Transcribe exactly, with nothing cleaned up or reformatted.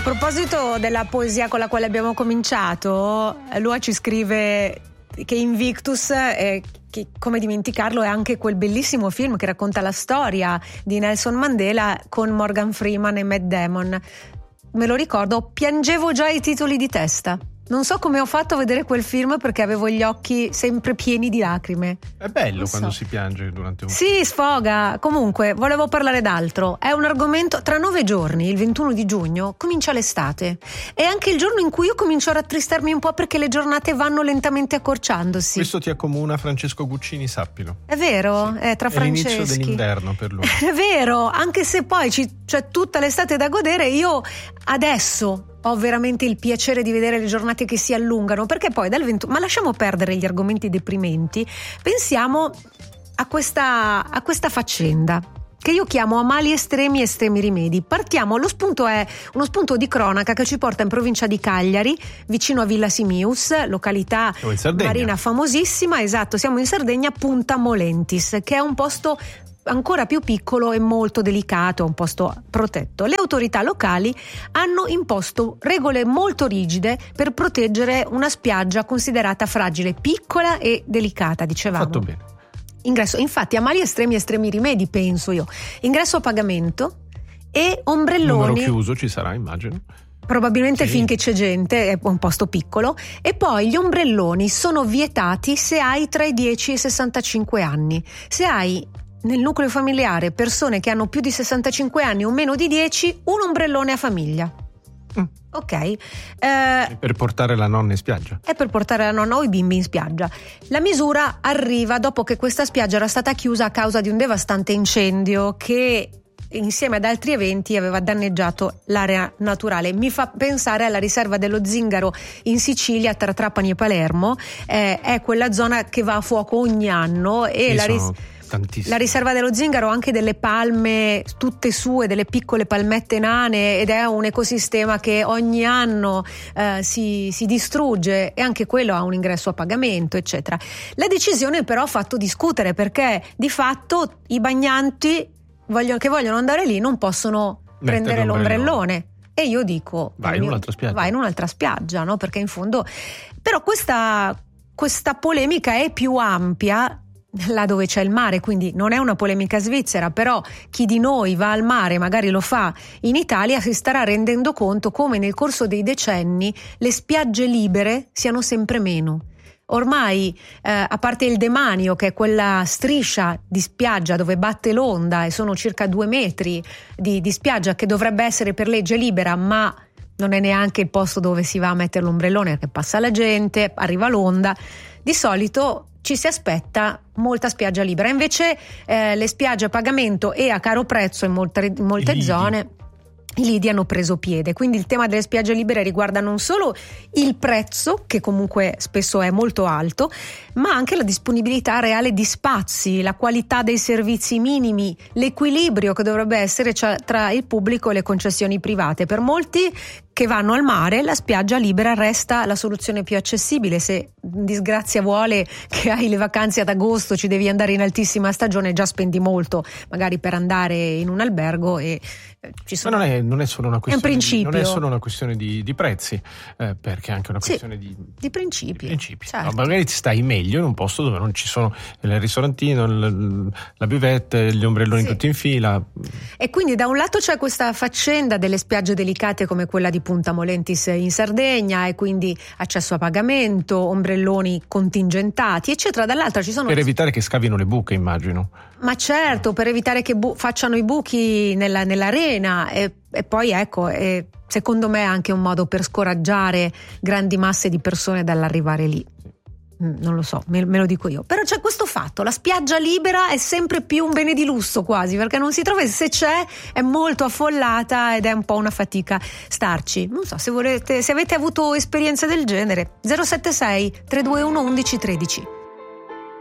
proposito della poesia con la quale abbiamo cominciato, Lua ci scrive che Invictus è, che, come dimenticarlo, è anche quel bellissimo film che racconta la storia di Nelson Mandela con Morgan Freeman e Matt Damon. Me lo ricordo, piangevo già ai titoli di testa. Non so come ho fatto a vedere quel film perché avevo gli occhi sempre pieni di lacrime. È bello Non quando so. si piange durante un Sì, sfoga. Comunque, volevo parlare d'altro. È un argomento. Tra nove giorni, il ventuno di giugno, comincia l'estate. È anche il giorno in cui io comincio a rattristarmi un po' perché le giornate vanno lentamente accorciandosi. Questo ti accomuna Francesco Guccini, sappilo. È vero? Sì. È tra È Franceschi. l'inizio dell'inverno per lui. È vero, anche se poi ci, c'è tutta l'estate da godere, io adesso ho veramente il piacere di vedere le giornate che si allungano, perché poi dal ventuno, ma lasciamo perdere gli argomenti deprimenti, pensiamo a questa, a questa faccenda che io chiamo a mali estremi estremi rimedi. Partiamo, lo spunto è uno spunto di cronaca che ci porta in provincia di Cagliari, vicino a Villa Simius, località marina famosissima. Esatto, siamo in Sardegna, Punta Molentis, che è un posto ancora più piccolo e molto delicato, un posto protetto. Le autorità locali hanno imposto regole molto rigide per proteggere una spiaggia considerata fragile, piccola e delicata, dicevamo. Fatto bene. Ingresso, infatti, a mali estremi estremi rimedi, penso io. Ingresso a pagamento e ombrelloni. Numero chiuso ci sarà, immagino. Probabilmente Sì. finché c'è gente, è un posto piccolo. E poi gli ombrelloni sono vietati se hai tra i dieci e i sessantacinque anni. Se hai nel nucleo familiare persone che hanno più di sessantacinque anni o meno di dieci, un ombrellone a famiglia. Mm. Ok, eh, Per portare la nonna in spiaggia. è per portare la nonna o i bimbi in spiaggia. La misura arriva dopo che questa spiaggia era stata chiusa a causa di un devastante incendio che insieme ad altri eventi aveva danneggiato l'area naturale. Mi fa pensare alla riserva dello Zingaro in Sicilia, tra Trapani e Palermo. Eh, è quella zona che va a fuoco ogni anno e Sì, la ris- sono tantissimi. La riserva dello Zingaro ha anche delle palme tutte sue, delle piccole palmette nane, ed è un ecosistema che ogni anno eh, si, si distrugge, e anche quello ha un ingresso a pagamento, eccetera. La decisione però ha fatto discutere, perché di fatto i bagnanti vogliono, che vogliono andare lì non possono Mettere prendere l'ombrellone. l'ombrellone. E io dico Vai in un'altra spiaggia. Vai in un'altra spiaggia, no? Perché in fondo però questa, questa polemica è più ampia là dove c'è il mare, quindi non è una polemica svizzera, però chi di noi va al mare, magari lo fa in Italia, si starà rendendo conto come nel corso dei decenni le spiagge libere siano sempre meno. Ormai, eh, a parte il demanio, che è quella striscia di spiaggia dove batte l'onda e sono circa due metri di, di spiaggia che dovrebbe essere per legge libera, ma non è neanche il posto dove si va a mettere l'ombrellone, perché passa la gente, arriva l'onda. Di solito ci si aspetta molta spiaggia libera, invece eh, le spiagge a pagamento e a caro prezzo in molte, in molte zone, i lidi hanno preso piede. Quindi il tema delle spiagge libere riguarda non solo il prezzo, che comunque spesso è molto alto, ma anche la disponibilità reale di spazi, la qualità dei servizi minimi, l'equilibrio che dovrebbe essere tra il pubblico e le concessioni private. Per molti che vanno al mare, la spiaggia libera resta la soluzione più accessibile. Se disgrazia vuole che hai le vacanze ad agosto, ci devi andare in altissima stagione, già spendi molto magari per andare in un albergo, e eh, ci sono... Ma non è, non è solo una questione, È un di, non è principio. solo una questione di, di prezzi, eh, perché è anche una Sì, questione di, di principi, di principi. certo. No, magari ti stai meglio in un posto dove non ci sono il ristorantino, il, la buvette, gli ombrelloni Sì. tutti in fila. E quindi da un lato c'è questa faccenda delle spiagge delicate come quella di Punta Molentis in Sardegna, e quindi accesso a pagamento, ombrelloni contingentati, eccetera. Dall'altra ci sono... Per evitare che scavino le buche, immagino. Ma certo, per evitare che bu- facciano i buchi nella, nell'arena, e, e poi ecco, e secondo me è anche un modo per scoraggiare grandi masse di persone dall'arrivare lì. Mm, Non lo so, me, me lo dico io. Però c'è questo fatto, la spiaggia libera è sempre più un bene di lusso quasi, perché non si trova, e se c'è è molto affollata ed è un po' una fatica starci. Non so, se volete, se avete avuto esperienze del genere, zero sette sei tre due uno uno uno uno tre zero.